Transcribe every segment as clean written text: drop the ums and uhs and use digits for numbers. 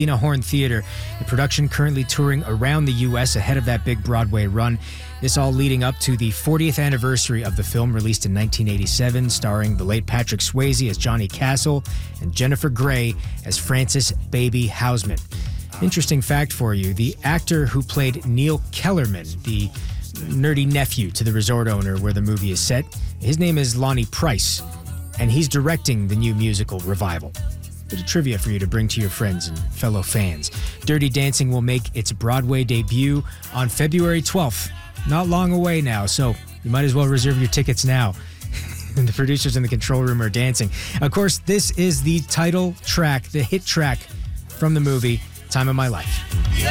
Horn Theater. The production currently touring around the U.S. ahead of that big Broadway run. This all leading up to the 40th anniversary of the film, released in 1987, starring the late Patrick Swayze as Johnny Castle and Jennifer Grey as Frances Baby Houseman. Interesting fact for you, the actor who played Neil Kellerman, the nerdy nephew to the resort owner where the movie is set, his name is Lonnie Price, and he's directing the new musical revival. Bit of trivia for you to bring to your friends and fellow fans. Dirty Dancing will make its Broadway debut on February 12th. Not long away now, so you might as well reserve your tickets now. And the producers in the control room are dancing. Of course, this is the title track, the hit track from the movie Time of My Life.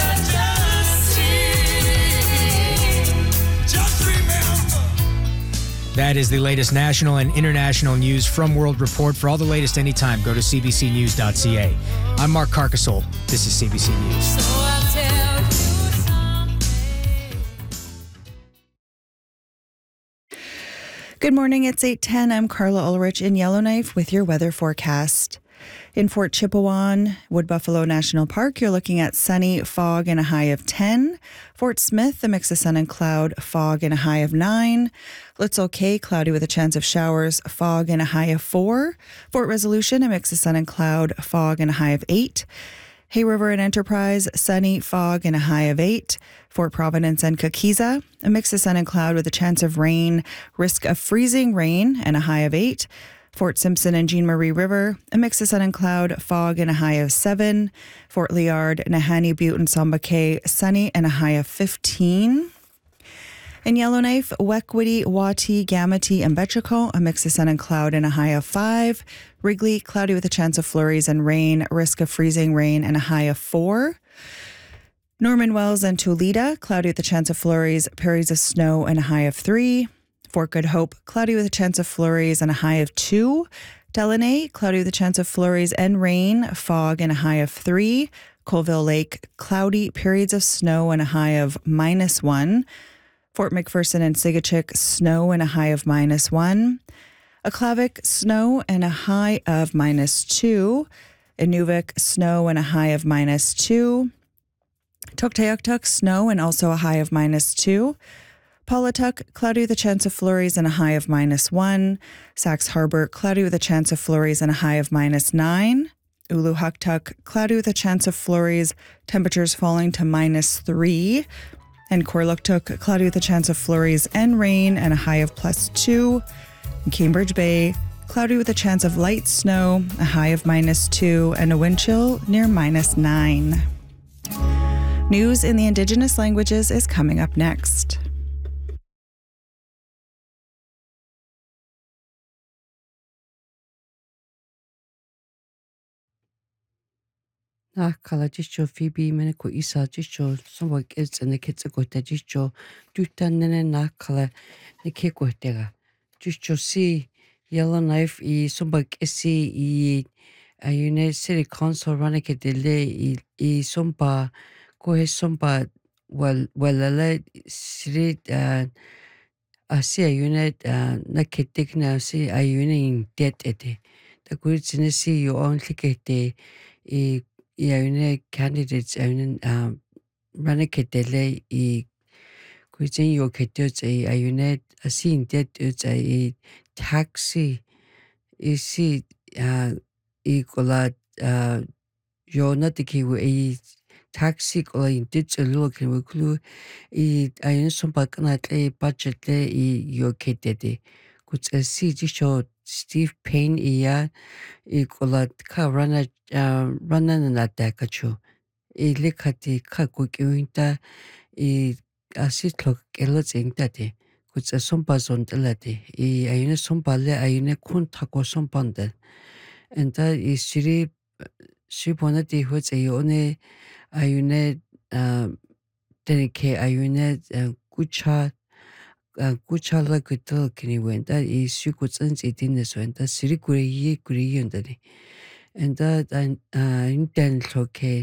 That is the latest national and international news from World Report. For all the latest anytime, go to cbcnews.ca. I'm Mark Carcasole. This is CBC News. Good morning, it's 8:10. I'm Carla Ulrich in Yellowknife with your weather forecast. In Fort Chipewyan, Wood Buffalo National Park, you're looking at sunny, fog, and a high of 10. Fort Smith, a mix of sun and cloud, fog, and a high of 9. Litzel Cay, cloudy with a chance of showers, fog, and a high of 4. Fort Resolution, a mix of sun and cloud, fog, and a high of 8. Hay River and Enterprise, sunny, fog, and a high of 8. Fort Providence and Kakiza, a mix of sun and cloud with a chance of rain, risk of freezing rain, and a high of 8. Fort Simpson and Jean Marie River, a mix of sun and cloud, fog, and a high of 7. Fort Liard, Nahanni Butte, and Samba Cay, sunny and a high of 15. In Yellowknife, Wekwitty, Wati, Gamity, and Betchako, a mix of sun and cloud and a high of 5. Wrigley, cloudy with a chance of flurries and rain, risk of freezing rain, and a high of 4. Norman Wells and Tulita, cloudy with a chance of flurries, periods of snow, and a high of 3. Fort Good Hope, cloudy with a chance of flurries and a high of 2. Delaney, cloudy with a chance of flurries and rain, fog, and a high of 3. Colville Lake, cloudy, periods of snow, and a high of -1. Fort McPherson and Sigachik, snow and a high of -1. Aklavik, snow and a high of -2. Inuvik, snow and a high of -2. Tuktoyaktuk, snow and also a high of -2. Paulatuk, cloudy with a chance of flurries and a high of -1. Sax Harbor, cloudy with a chance of flurries and a high of -9. Uluhuktuk, cloudy with a chance of flurries, temperatures falling to -3. And Korluktuk, cloudy with a chance of flurries and rain and a high of +2. In Cambridge Bay, cloudy with a chance of light snow, a high of -2, and a wind chill near -9. News in the Indigenous languages is coming up next. Kala jisho Phoebe mene ko isa jisho somwa kids and the kids go ta jisho dutan nene kala ne ke ko tega jisho si Yellowknife I somwa kisi I ayune city council rana ke dele I somba ko he somba walala siri asi ayune na ketik na si ayune in debt ete the good si you only kete ayune candidates ayune ranaketele kuchen yo ketyo ayune asin det taxi isi kola yo natiki taxi kola intit lo klu ayune sompa kana budget le yo ketete kuch si jisho Steve Payne kola ka rana na takachu likati ka kukyunta asitlok kelots ingtate kuch sompa zontelate ayune sompa le ayune kun thako sompanda and that is she bonati hots ayone ayune tenike ayune kuchala kuto kini wenta isu kutsanz itines wenta siri kuriyi yundari and that inten loke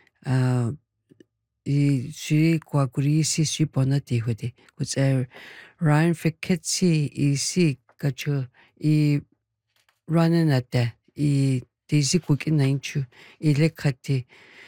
siri kwa kuriyi si bonati hote kuts Ryan Fiketsi si kacho ranen ate desi kukin nainchu lekati